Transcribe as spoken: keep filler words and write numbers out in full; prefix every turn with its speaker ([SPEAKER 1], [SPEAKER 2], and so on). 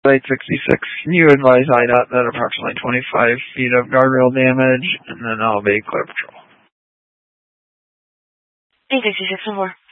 [SPEAKER 1] Site sixty-six, can you advise I D O T that approximately twenty-five feet of guardrail damage, and then I'll be clear patrol.
[SPEAKER 2] eight sixty-six, one more.